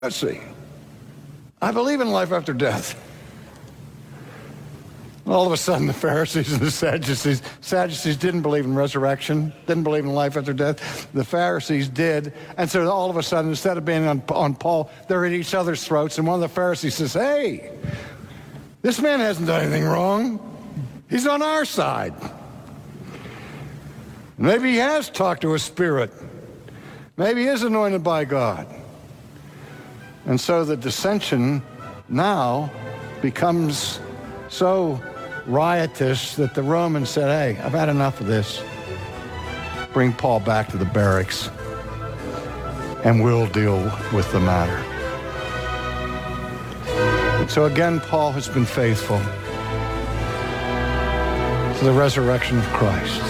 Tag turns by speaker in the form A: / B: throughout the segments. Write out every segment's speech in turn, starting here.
A: Let's see. I believe in life after death. All of a sudden, the Pharisees and the Sadducees didn't believe in resurrection, didn't believe in life after death. The Pharisees did. And so all of a sudden, instead of being on Paul, they're at each other's throats. And one of the Pharisees says, hey, this man hasn't done anything wrong. He's on our side. Maybe he has talked to a spirit. Maybe he is anointed by God. And so the dissension now becomes so riotous that the Romans said, hey, I've had enough of this. Bring Paul back to the barracks and we'll deal with the matter. And so again, Paul has been faithful to the resurrection of Christ.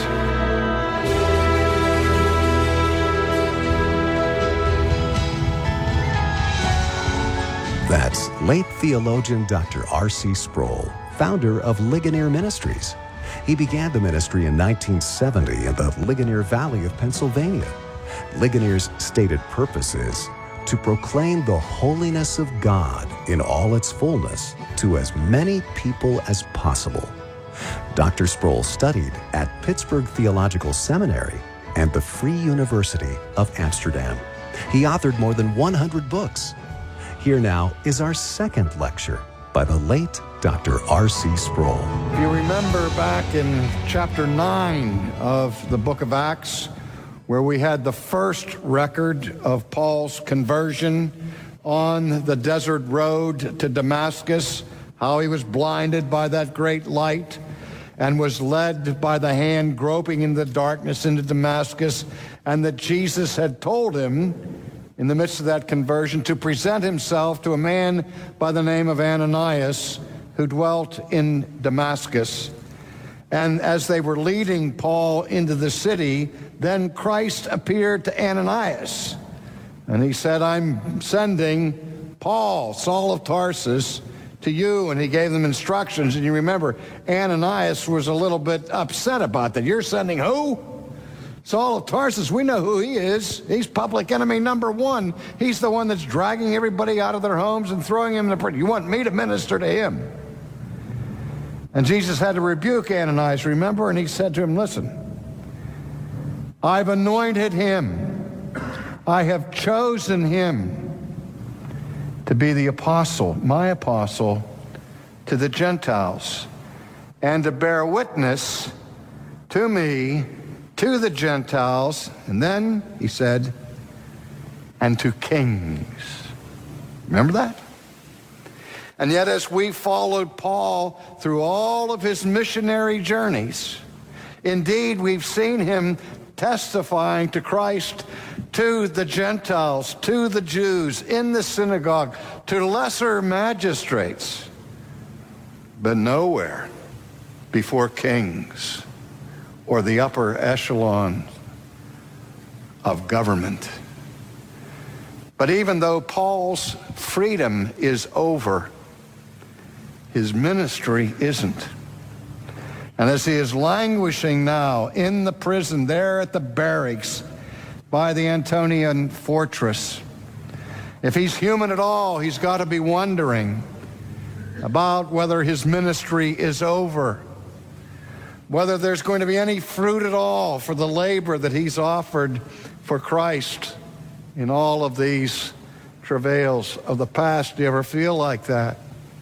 B: That's late theologian Dr. R.C. Sproul, founder of Ligonier Ministries. He began the ministry in 1970 in the Ligonier Valley of Pennsylvania. Ligonier's stated purpose is to proclaim the holiness of God in all its fullness to as many people as possible. Dr. Sproul studied at Pittsburgh Theological Seminary and the Free University of Amsterdam. He authored more than 100 books. Here now is our second lecture by the late Dr. R.C. Sproul.
A: If you remember back in chapter 9 of the book of Acts, where we had the first record of Paul's conversion on the desert road to Damascus, how he was blinded by that great light and was led by the hand groping in the darkness into Damascus, and that Jesus had told him in the midst of that conversion to present himself to a man by the name of Ananias who dwelt in Damascus. And as they were leading Paul into the city, then Christ appeared to Ananias. And he said, I'm sending Paul, Saul of Tarsus, to you. And he gave them instructions. And you remember, Ananias was a little bit upset about that. You're sending who? Saul of Tarsus, we know who he is. He's public enemy number one. He's the one that's dragging everybody out of their homes and throwing him in the prison. You want me to minister to him? And Jesus had to rebuke Ananias, remember? And he said to him, listen, I've anointed him. I have chosen him to be the apostle, my apostle, to the Gentiles, and to bear witness to me, to the Gentiles, and then he said, and to kings. Remember that? And yet as we followed Paul through all of his missionary journeys, indeed we've seen him testifying to Christ to the Gentiles, to the Jews, in the synagogue, to lesser magistrates, but nowhere before kings or the upper echelon of government. But even though Paul's freedom is over, his ministry isn't. And as he is languishing now in the prison there at the barracks by the Antonian fortress, if he's human at all, he's got to be wondering about whether his ministry is over, whether there's going to be any fruit at all for the labor that he's offered for Christ in all of these travails of the past. Do you ever feel like that?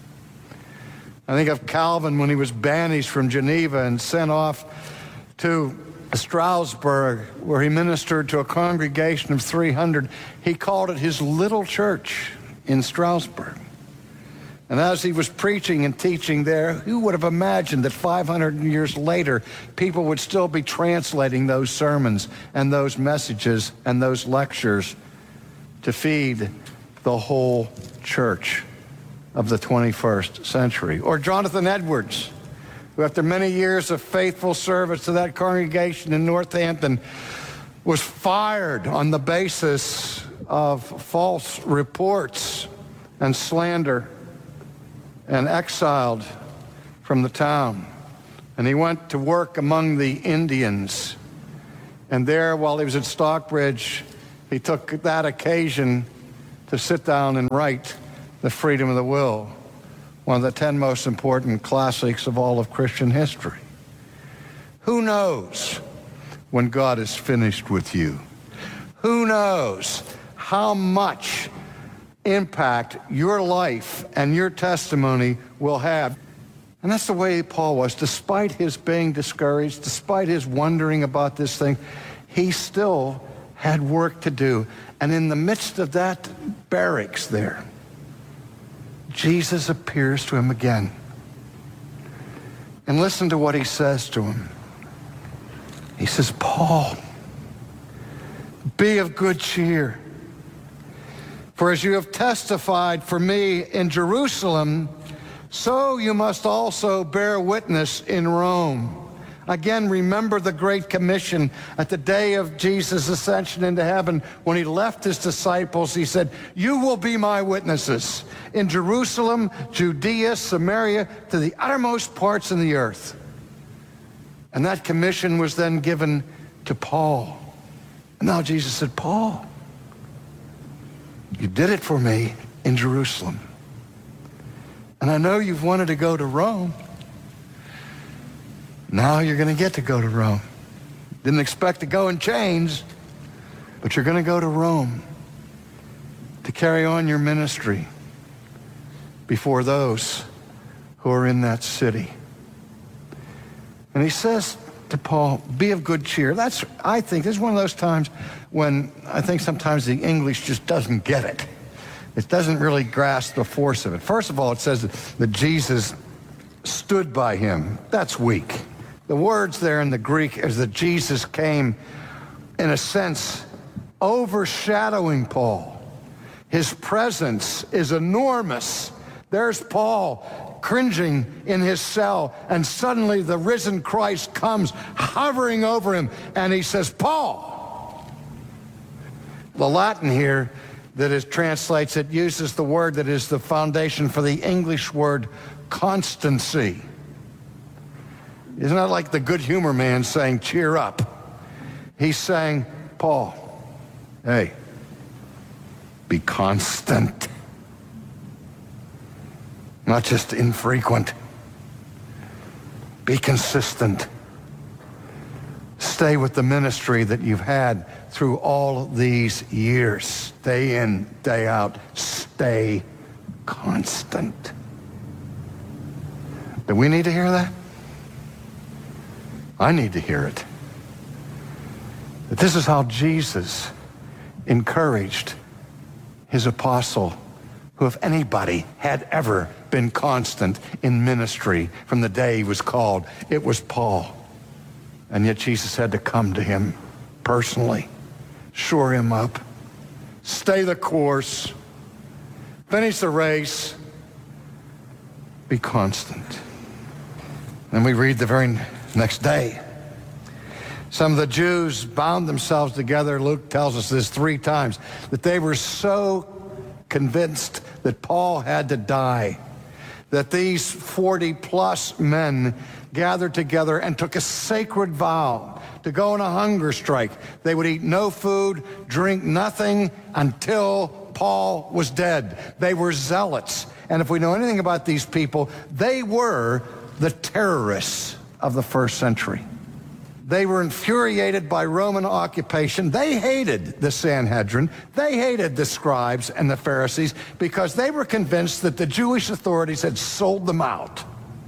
A: I think of Calvin when he was banished from Geneva and sent off to Strasbourg, where he ministered to a congregation of 300. He called it his little church in Strasbourg. And as he was preaching and teaching there, who would have imagined that 500 years later, people would still be translating those sermons and those messages and those lectures to feed the whole church of the 21st century? Or Jonathan Edwards, who after many years of faithful service to that congregation in Northampton was fired on the basis of false reports and slander and exiled from the town. And he went to work among the Indians. And there, while he was at Stockbridge, he took that occasion to sit down and write The Freedom of the Will, one of the 10 most important classics of all of Christian history. Who knows when God is finished with you? Who knows how much impact your life and your testimony will have? And that's the way Paul was. Despite his being discouraged, despite his wondering about this thing, he still had work to do. And in the midst of that barracks there, Jesus appears to him again. And listen to what he says to him. He says, Paul, be of good cheer. For as you have testified for me in Jerusalem, so you must also bear witness in Rome. Again, remember the Great Commission at the day of Jesus' ascension into heaven. When he left his disciples, he said, you will be my witnesses in Jerusalem, Judea, Samaria, to the uttermost parts of the earth. And that commission was then given to Paul. And now Jesus said, Paul, you did it for me in Jerusalem. And I know you've wanted to go to Rome. Now you're going to get to go to Rome. Didn't expect to go in chains, but you're going to go to Rome to carry on your ministry before those who are in that city. And he says to Paul, be of good cheer. I think this is one of those times when I think sometimes the English just doesn't get it. It doesn't really grasp the force of it. First of all, it says that Jesus stood by him. That's weak. The words there in the Greek is that Jesus came, in a sense, overshadowing Paul. His presence is enormous. There's Paul cringing in his cell, and suddenly the risen Christ comes hovering over him, and he says, Paul. The Latin here that it translates, it uses the word that is the foundation for the English word constancy. Isn't that like the good humor man saying, cheer up? He's saying, Paul, hey, be constant. Not just infrequent. Be consistent. Stay with the ministry that you've had through all these years. Day in, day out. Stay constant. Do we need to hear that? I need to hear it. That this is how Jesus encouraged his apostle, who, if anybody had ever been constant in ministry from the day he was called, it was Paul. And yet Jesus had to come to him personally, shore him up, stay the course, finish the race, be constant. And we read the very next day, some of the Jews bound themselves together. Luke tells us this 3 times, that they were so convinced that Paul had to die, that these 40-plus men gathered together and took a sacred vow to go on a hunger strike. They would eat no food, drink nothing until Paul was dead. They were zealots. And if we know anything about these people, they were the terrorists of the first century. They were infuriated by Roman occupation. They hated the Sanhedrin. They hated the scribes and the Pharisees because they were convinced that the Jewish authorities had sold them out.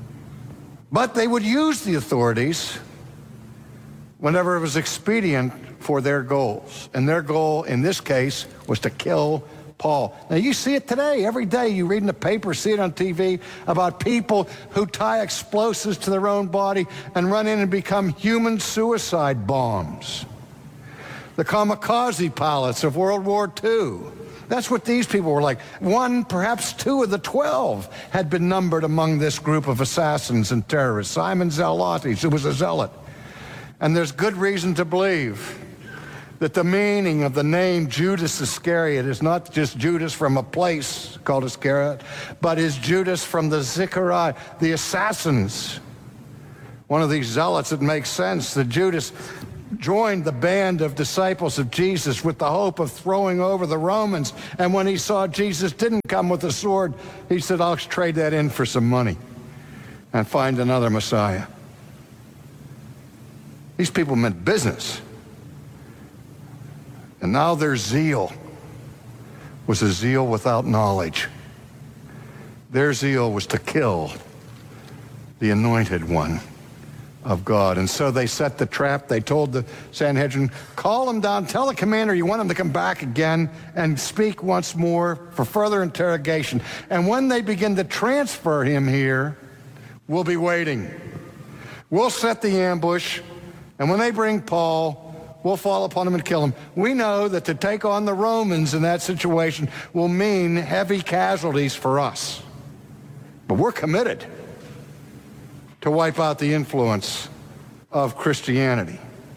A: But they would use the authorities whenever it was expedient for their goals. And their goal in this case was to kill Paul. Now you see it today. Every day you read in the paper, see it on TV, about people who tie explosives to their own body and run in and become human suicide bombs. The kamikaze pilots of World War II. That's what these people were like. 1, perhaps 2 of the 12 had been numbered among this group of assassins and terrorists. Simon Zelotes, who was a zealot. And there's good reason to believe that the meaning of the name Judas Iscariot is not just Judas from a place called Iscariot, but is Judas from the Zechariah, the assassins. One of these zealots, it makes sense that Judas joined the band of disciples of Jesus with the hope of throwing over the Romans. And when he saw Jesus didn't come with a sword, he said, I'll trade that in for some money and find another Messiah. These people meant business. And now their zeal was a zeal without knowledge. Their zeal was to kill the anointed one of God. And so they set the trap. They told the Sanhedrin, call him down, tell the commander you want him to come back again and speak once more for further interrogation. And when they begin to transfer him here, we'll be waiting. We'll set the ambush, and when they bring Paul, we'll fall upon him and kill him. We know that to take on the Romans in that situation will mean heavy casualties for us. But we're committed to wipe out the influence of Christianity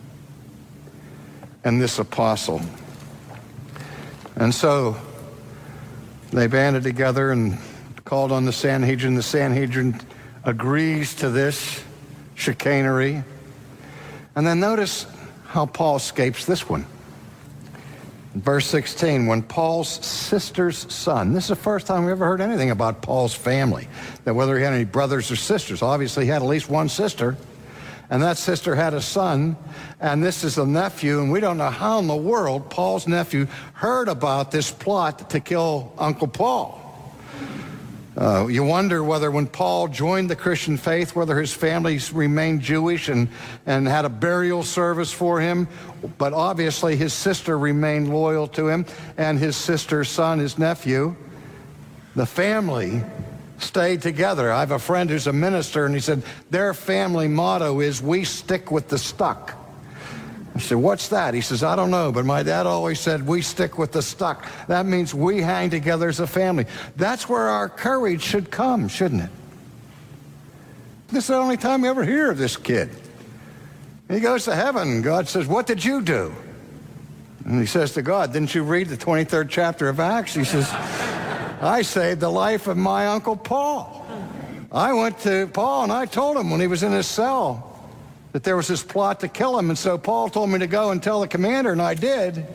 A: and this apostle. And so they banded together and called on the Sanhedrin. The Sanhedrin agrees to this chicanery. And then notice how Paul escapes this one. Verse 16, when Paul's sister's son, this is the first time we ever heard anything about Paul's family, that whether he had any brothers or sisters. Obviously, he had at least one sister, and that sister had a son, and this is a nephew, and we don't know how in the world Paul's nephew heard about this plot to kill Uncle Paul. You wonder whether when Paul joined the Christian faith, whether his family remained Jewish and had a burial service for him. But obviously his sister remained loyal to him, and his sister's son, his nephew. The family stayed together. I have a friend who's a minister, and he said their family motto is, we stick with the stuck. I said, what's that? He says, I don't know, but my dad always said, we stick with the stuck. That means we hang together as a family. That's where our courage should come, shouldn't it? This is the only time we ever hear of this kid. He goes to heaven. God says, what did you do? And he says to God, didn't you read the 23rd chapter of Acts? He says, I saved the life of my Uncle Paul. I went to Paul and I told him when he was in his cell that there was this plot to kill him. And so Paul told me to go and tell the commander, and I did.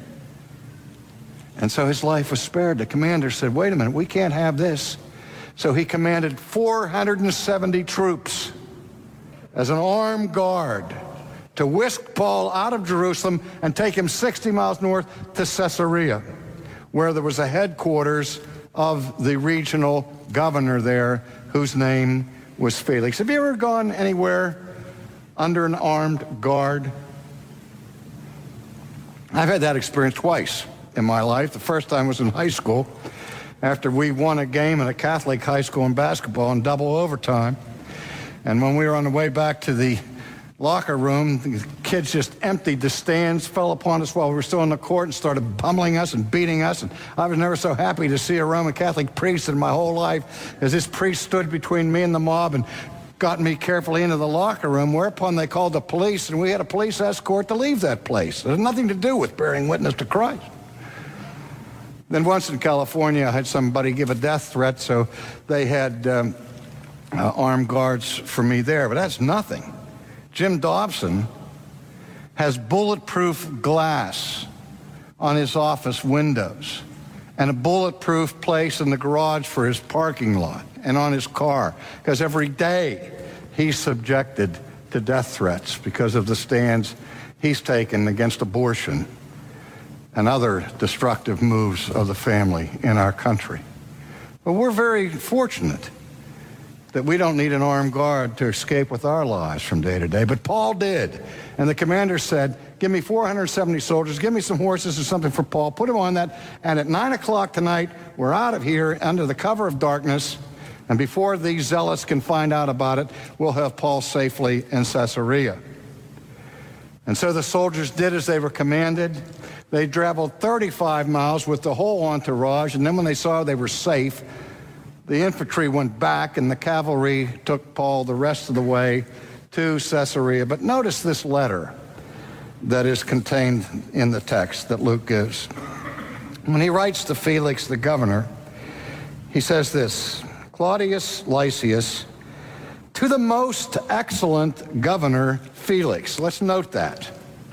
A: And so his life was spared. The commander said, wait a minute, we can't have this. So he commanded 470 troops as an armed guard to whisk Paul out of Jerusalem and take him 60 miles north to Caesarea, where there was a headquarters of the regional governor there, whose name was Felix. Have you ever gone anywhere under an armed guard? I've had that experience twice in my life. The first time was in high school, after we won a game at a Catholic high school in basketball in double overtime. And when we were on the way back to the locker room, the kids just emptied the stands, fell upon us while we were still on the court, and started pummeling us and beating us. And I was never so happy to see a Roman Catholic priest in my whole life, as this priest stood between me and the mob and got me carefully into the locker room, whereupon they called the police, and we had a police escort to leave that place. It had nothing to do with bearing witness to Christ. Then once in California, I had somebody give a death threat, so they had armed guards for me there, but that's nothing. Jim Dobson has bulletproof glass on his office windows and a bulletproof place in the garage for his parking lot and on his car, because every day he's subjected to death threats because of the stands he's taken against abortion and other destructive moves of the family in our country. But we're very fortunate that we don't need an armed guard to escape with our lives from day to day. But Paul did. And the commander said, give me 470 soldiers, give me some horses or something for Paul, put him on that, and at 9 o'clock tonight, we're out of here under the cover of darkness, and before these zealots can find out about it, we'll have Paul safely in Caesarea. And so the soldiers did as they were commanded. They traveled 35 miles with the whole entourage, and then when they saw they were safe, the infantry went back and the cavalry took Paul the rest of the way to Caesarea. But notice this letter that is contained in the text that Luke gives. When he writes to Felix, the governor, he says this, Claudius Lysias, to the most excellent governor Felix. Let's note that.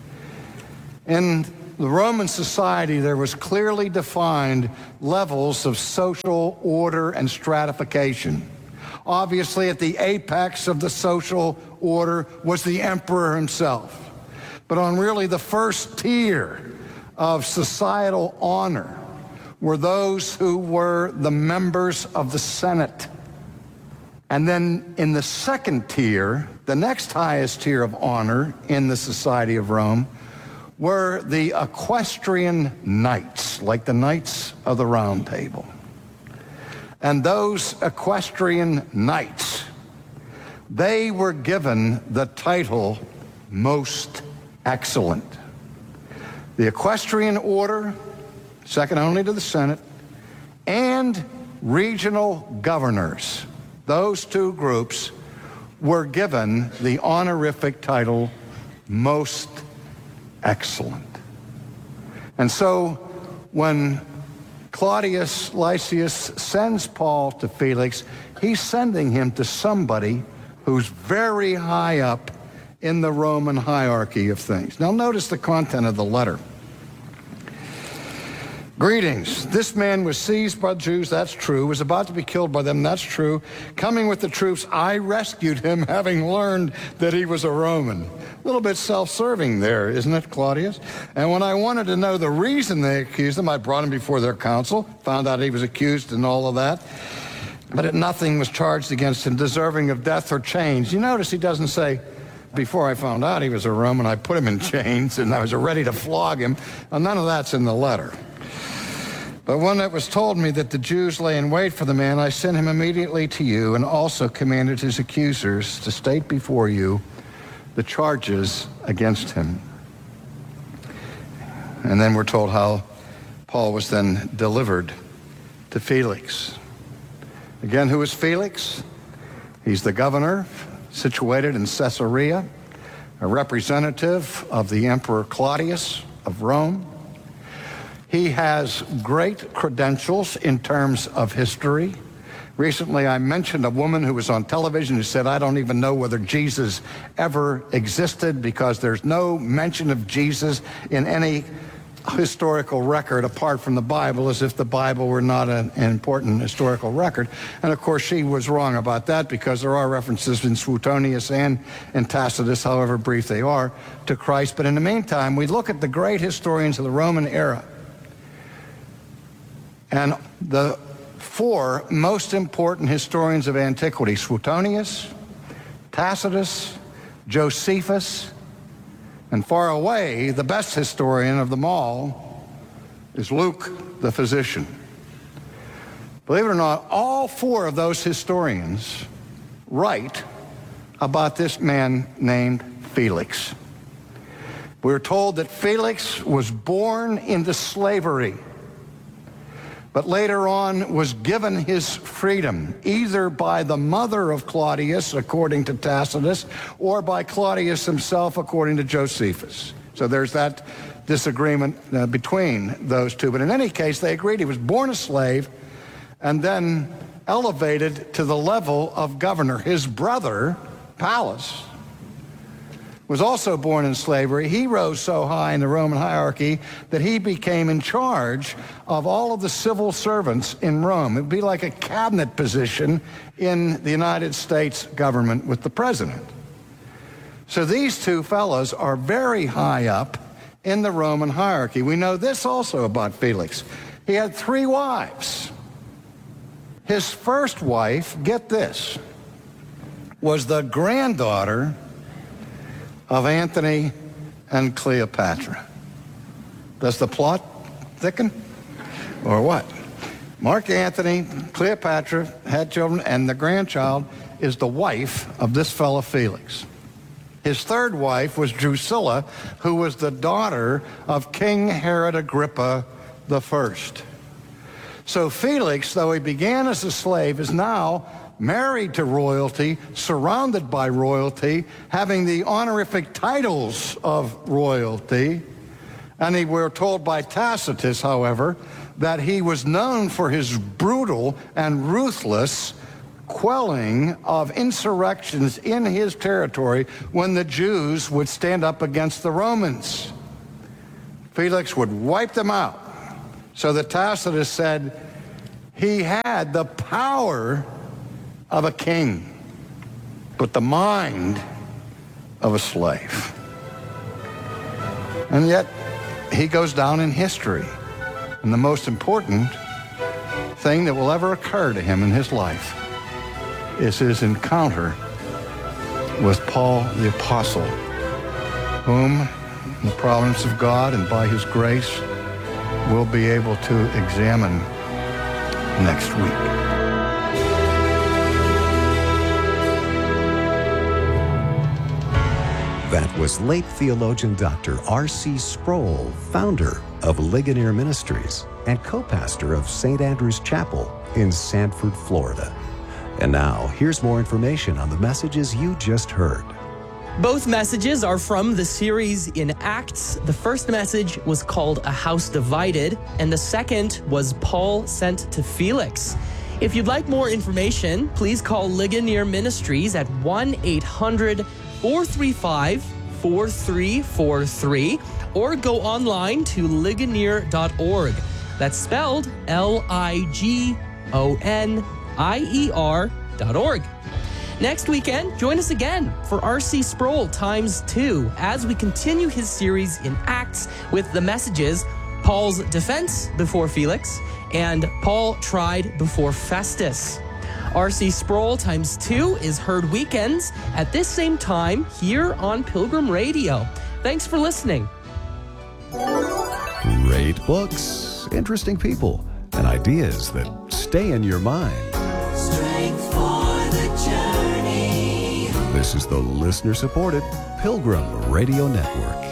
A: In the Roman society, there was clearly defined levels of social order and stratification. Obviously, at the apex of the social order was the emperor himself. But on really the first tier of societal honor were those who were the members of the Senate. And then in the second tier, the next highest tier of honor in the society of Rome, were the equestrian knights, like the Knights of the Round Table. And those equestrian knights, they were given the title Most Excellent. The equestrian order, second only to the Senate, and regional governors, those two groups were given the honorific title Most Excellent. And so when Claudius Lysias sends Paul to Felix, he's sending him to somebody who's very high up in the Roman hierarchy of things. Now notice the content of the letter. Greetings. This man was seized by the Jews, that's true, was about to be killed by them, that's true. Coming with the troops, I rescued him, having learned that he was a Roman. A little bit self-serving there, isn't it, Claudius? And when I wanted to know the reason they accused him, I brought him before their council, found out he was accused and all of that. But nothing was charged against him, deserving of death or chains. You notice he doesn't say, before I found out he was a Roman, I put him in chains and I was ready to flog him. Well, none of that's in the letter. But when it was told me that the Jews lay in wait for the man, I sent him immediately to you and also commanded his accusers to state before you the charges against him. And then we're told how Paul was then delivered to Felix. Again, who is Felix? He's the governor situated in Caesarea, a representative of the Emperor Claudius of Rome. He has great credentials in terms of history. Recently, I mentioned a woman who was on television who said, I don't even know whether Jesus ever existed because there's no mention of Jesus in any historical record apart from the Bible, as if the Bible were not an important historical record. And of course, she was wrong about that because there are references in Suetonius and in Tacitus, however brief they are, to Christ. But in the meantime, we look at the great historians of the Roman era. And the four most important historians of antiquity, Suetonius, Tacitus, Josephus, and far away, the best historian of them all is Luke, the physician. Believe it or not, all four of those historians write about this man named Felix. We're told that Felix was born into slavery, but later on was given his freedom, either by the mother of Claudius, according to Tacitus, or by Claudius himself, according to Josephus. So there's that disagreement between those two. But in any case, they agreed he was born a slave and then elevated to the level of governor. His brother, Pallas, was also born in slavery. He rose so high in the Roman hierarchy that he became in charge of all of the civil servants in Rome. It would be like a cabinet position in the United States government with the president. So these two fellows are very high up in the Roman hierarchy. We know this also about Felix. He had 3 wives. His first wife, get this, was the granddaughter of Antony and Cleopatra. Does the plot thicken or what? Mark Antony, Cleopatra had children, and the grandchild is the wife of this fellow Felix. His third wife was Drusilla, who was the daughter of King Herod Agrippa I. So Felix, though he began as a slave, is now married to royalty, surrounded by royalty, having the honorific titles of royalty. And we're told by Tacitus, however, that he was known for his brutal and ruthless quelling of insurrections in his territory when the Jews would stand up against the Romans. Felix would wipe them out. So the Tacitus said he had the power of a king, but the mind of a slave. And yet, he goes down in history. And the most important thing that will ever occur to him in his life is his encounter with Paul the Apostle, whom, in the providence of God and by his grace, we'll be able to examine next week.
B: That was late theologian Dr. R.C. Sproul, founder of Ligonier Ministries and co-pastor of St. Andrew's Chapel in Sanford, Florida. And now, here's more information on the messages you just heard.
C: Both messages are from the series in Acts. The first message was called A House Divided, and the second was Paul Sent to Felix. If you'd like more information, please call Ligonier Ministries at 1-800-435-4343 or go online to ligonier.org. That's spelled Ligonier.org. Next weekend, join us again for R.C. Sproul ×2 as we continue his series in Acts with the messages Paul's defense before Felix and Paul tried before Festus. R.C. Sproul ×2 is heard weekends at this same time here on Pilgrim Radio. Thanks for listening.
B: Great books, interesting people, and ideas that stay in your mind.
D: Strength for the journey.
B: This is the listener-supported Pilgrim Radio Network.